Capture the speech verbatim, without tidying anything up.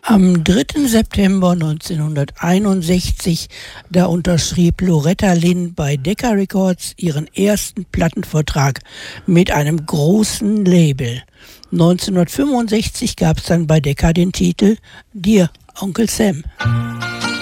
Am dritten September neunzehnhunderteinundsechzig, da unterschrieb Loretta Lynn bei Decca Records ihren ersten Plattenvertrag mit einem großen Label. neunzehnhundertfünfundsechzig gab es dann bei Decca den Titel Dear Uncle Sam.